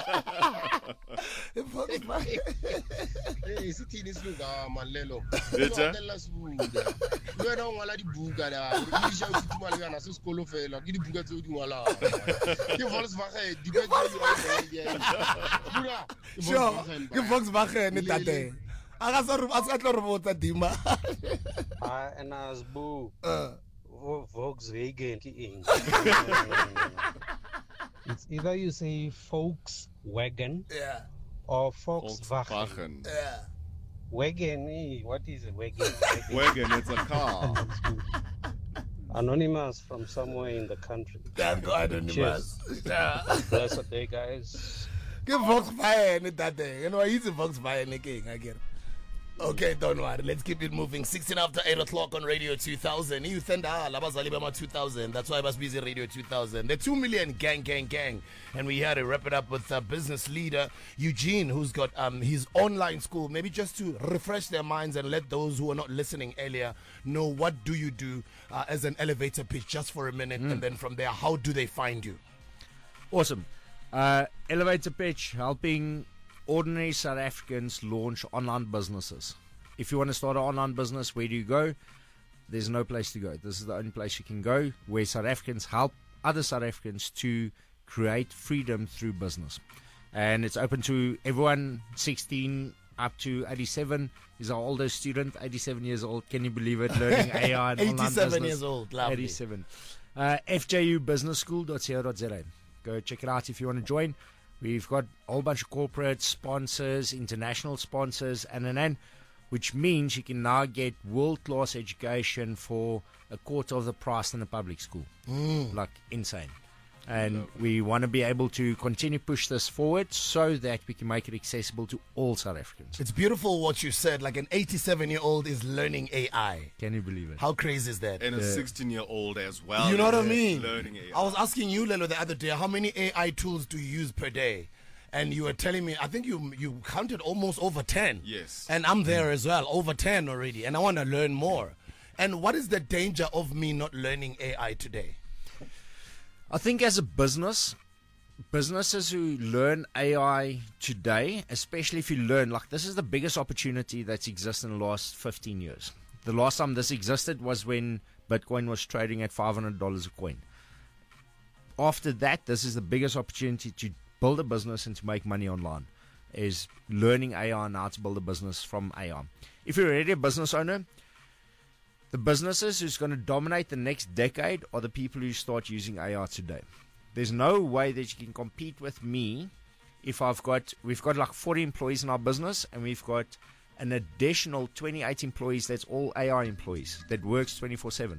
Isithini isilugama lelo. Ngicela sibuda. Wena ungala dibuka la. Isha uthi mali kana sesikolo fela. Ke dibuka tse di ngala. Ke Volkswagen di ka di. Sure. Ke Volkswagen tate. Aka tlo re botsa Dima. En as bu. Volkswagen ki eng. It's either you say Volkswagen, or Volkswagen. Yeah. Wagon, what is a wagon? Wagon, it's a car. Anonymous from somewhere in the country. Damn, Anonymous. Blessed day, guys. Give Volkswagen that day. You know, he's a Volkswagen king, I get it. Okay, don't worry. Let's keep it moving. 16 after 8 o'clock on Radio 2000. You send Labazali Bama 2000. That's why I was busy Radio 2000. The 2 million gang. And we had to wrap it up with a business leader, Eugene, who's got his online school. Maybe just to refresh their minds and let those who are not listening earlier know what do you do as an elevator pitch just for a minute. And then from there, how do they find you? Awesome. Elevator pitch, helping ordinary South Africans launch online businesses. If you want to start an online business, where do you go? There's no place to go. This is the only place you can go where South Africans help other South Africans to create freedom through business. And it's open to everyone 16 up to 87 is our oldest student, 87 years old. Can you believe it? Learning AI and online business. 87 years old. Lovely. 87. FJUbusinessschool.co.za. Go check it out if you want to join. We've got a whole bunch of corporate sponsors, international sponsors, and which means you can now get world-class education for a quarter of the price than a public school. Like, insane. And we want to be able to continue push this forward so that we can make it accessible to all South Africans. It's beautiful what you said. Like an 87-year-old is learning AI. Can you believe it? How crazy is that? And a 16-year-old as well. You know what I mean? Learning AI. I was asking you, Lelo, the other day, how many AI tools do you use per day? And you were telling me, I think you counted almost over 10. Yes. And I'm there as well, over 10 already. And I want to learn more. And what is the danger of me not learning AI today? I think as a businesses who learn AI today, especially if you learn, like, this is the biggest opportunity that's existed in the last 15 years. The last time this existed was when Bitcoin was trading at $500 a coin. After that, this is the biggest opportunity to build a business and to make money online, is learning AI and how to build a business from AI. If you're already a business owner, the businesses who's going to dominate the next decade are the people who start using AI today. There's no way that you can compete with me if we've got like 40 employees in our business and we've got an additional 28 employees that's all AI employees that works 24/7.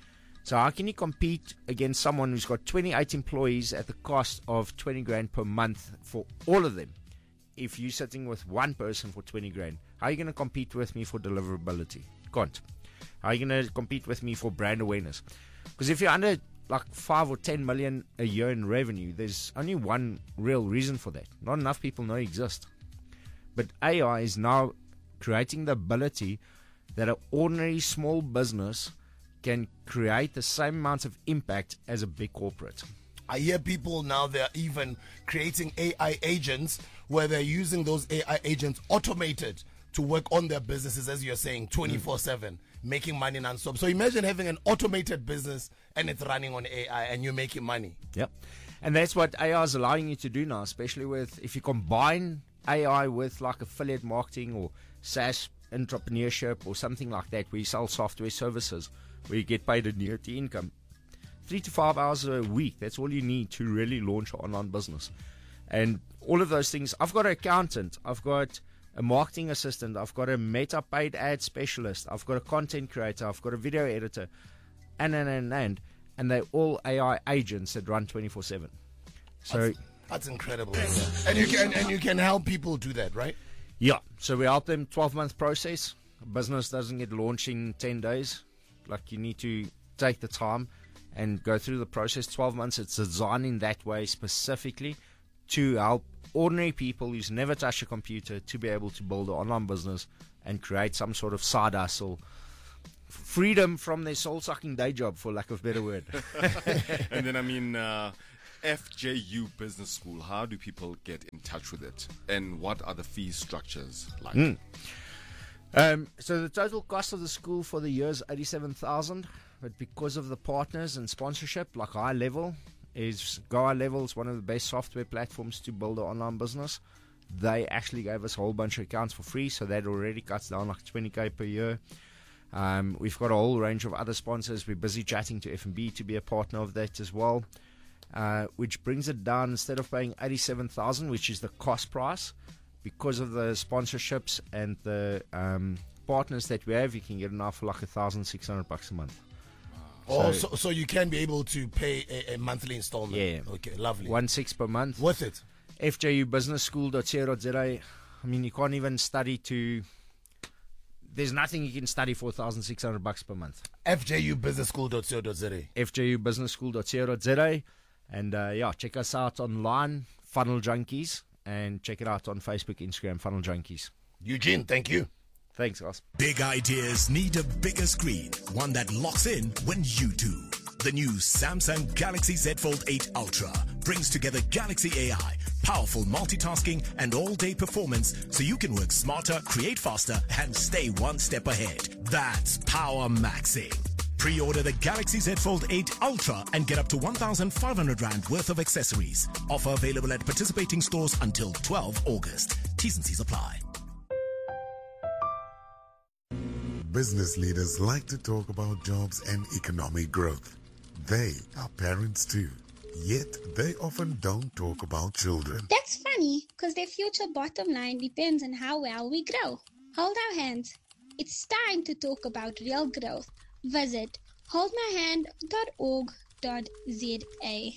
So how can you compete against someone who's got 28 employees at the cost of 20 grand per month for all of them? If you're sitting with one person for 20 grand, how are you going to compete with me for deliverability? Can't. How are you going to compete with me for brand awareness? Because if you're under like 5 or 10 million a year in revenue, there's only one real reason for that. Not enough people know you exist. But AI is now creating the ability that an ordinary small business can create the same amount of impact as a big corporate. I hear people now, they're even creating AI agents where they're using those AI agents automated to work on their businesses, as you're saying, 24/7, making money non-stop. So imagine having an automated business and it's running on AI and you're making money. Yep. And that's what AI is allowing you to do now, especially with if you combine AI with like affiliate marketing or SaaS entrepreneurship or something like that, where you sell software services, where you get paid annuity income. 3 to 5 hours a week, that's all you need to really launch an online business. And all of those things, I've got an accountant, I've got a marketing assistant, I've got a Meta paid ad specialist, I've got a content creator, I've got a video editor, and they're all AI agents that run 24/7. So that's incredible. And you can help people do that, right? Yeah. So we help them 12-month process. A business doesn't get launched in 10 days. Like, you need to take the time and go through the process. 12 months. It's designed in that way specifically to help ordinary people who's never touched a computer to be able to build an online business and create some sort of side hustle, freedom from their soul-sucking day job, for lack of a better word. And then, I mean, FJU Business School, how do people get in touch with it? And what are the fee structures like? So the total cost of the school for the year is $87,000, but because of the partners and sponsorship, like High Level is one of the best software platforms to build an online business. They actually gave us a whole bunch of accounts for free, so that already cuts down like $20,000 per year. We've got a whole range of other sponsors. We're busy chatting to F&B to be a partner of that as well, which brings it down. Instead of paying $87,000, which is the cost price, because of the sponsorships and the partners that we have, you can get it now for like $1,600 a month. Oh, so you can be able to pay a monthly installment. Yeah. Okay, lovely. 1,600 per month. Worth it. FJUbusinessschool.co.za. I mean, you can't even study to. There's nothing you can study for $1,600 per month. FJUbusinessschool.co.za. FJUbusinessschool.co.za. And check us out online, Funnel Junkies. And check it out on Facebook, Instagram, Funnel Junkies. Eugene, thank you. Thanks, guys. Big ideas need a bigger screen, one that locks in when you do. The new Samsung Galaxy Z Fold 8 Ultra brings together Galaxy AI, powerful multitasking and all-day performance so you can work smarter, create faster, and stay one step ahead. That's power maxing. Pre-order the Galaxy Z Fold 8 Ultra and get up to 1,500 Rand worth of accessories. Offer available at participating stores until 12 August. T's and C's apply. Business leaders like to talk about jobs and economic growth. They are parents too. Yet they often don't talk about children. That's funny, because their future bottom line depends on how well we grow. Hold our hands. It's time to talk about real growth. Visit holdmyhand.org.za.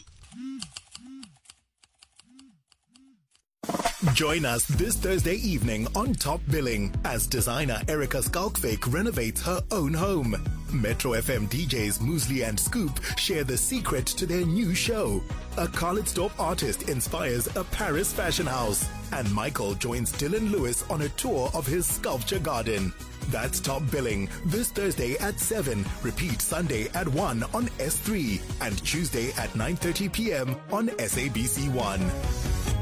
Join us this Thursday evening on Top Billing as designer Erica Skalkfake renovates her own home. Metro FM DJs Muesli and Scoop share the secret to their new show. A Carlitsdorp artist inspires a Paris fashion house. And Michael joins Dylan Lewis on a tour of his sculpture garden. That's Top Billing this Thursday at 7. Repeat Sunday at 1 on S3 and Tuesday at 9:30 p.m. on SABC 1.